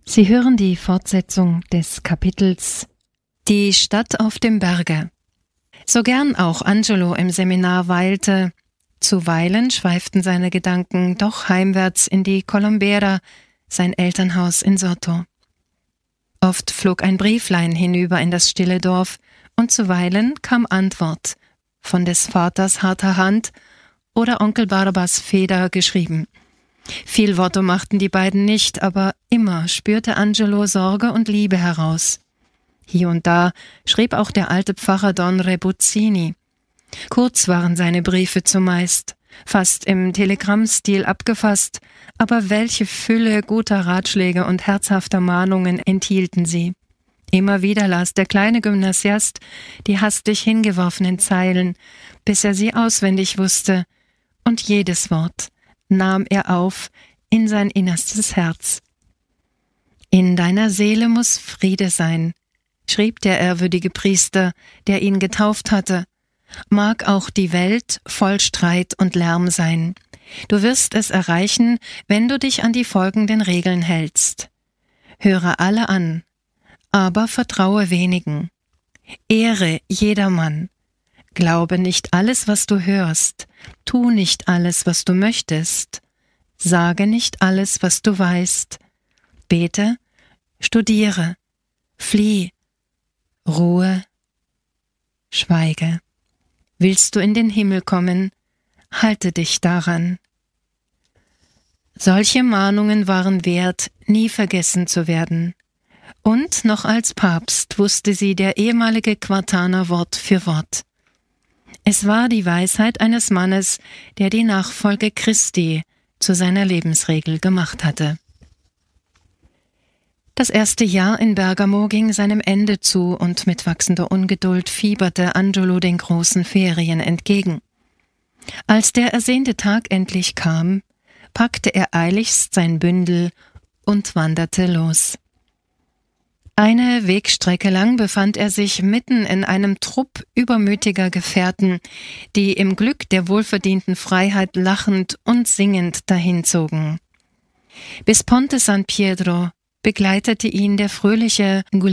Sie hören die Fortsetzung des Kapitels Die Stadt auf dem Berge. So gern auch Angelo im Seminar weilte, zuweilen schweiften seine Gedanken doch heimwärts in die Colombera, sein Elternhaus in Soto. Oft flog ein Brieflein hinüber in das stille Dorf, und zuweilen kam Antwort, von des Vaters harter Hand oder Onkel Barbas Feder geschrieben. Viel Worte machten die beiden nicht, aber immer spürte Angelo Sorge und Liebe heraus. Hier und da schrieb auch der alte Pfarrer Don Rebuzzini. Kurz waren seine Briefe zumeist, fast im Telegrammstil abgefasst, aber welche Fülle guter Ratschläge und herzhafter Mahnungen enthielten sie. Immer wieder las der kleine Gymnasiast die hastig hingeworfenen Zeilen, bis er sie auswendig wusste, und jedes Wort nahm er auf in sein innerstes Herz. »In deiner Seele muss Friede sein«, schrieb der ehrwürdige Priester, der ihn getauft hatte. »Mag auch die Welt voll Streit und Lärm sein. Du wirst es erreichen, wenn du dich an die folgenden Regeln hältst. Höre alle an, aber vertraue wenigen. Ehre jedermann. Glaube nicht alles, was du hörst. Tu nicht alles, was du möchtest. Sage nicht alles, was du weißt. Bete, studiere, flieh, ruhe, schweige. Willst du in den Himmel kommen, halte dich daran.« Solche Mahnungen waren wert, nie vergessen zu werden. Und noch als Papst wusste sie der ehemalige Quartaner Wort für Wort. Es war die Weisheit eines Mannes, der die Nachfolge Christi zu seiner Lebensregel gemacht hatte. Das erste Jahr in Bergamo ging seinem Ende zu und mit wachsender Ungeduld fieberte Angelo den großen Ferien entgegen. Als der ersehnte Tag endlich kam, packte er eiligst sein Bündel und wanderte los. Eine Wegstrecke lang befand er sich mitten in einem Trupp übermütiger Gefährten, die im Glück der wohlverdienten Freiheit lachend und singend dahinzogen. Bis Ponte San Pietro begleitete ihn der fröhliche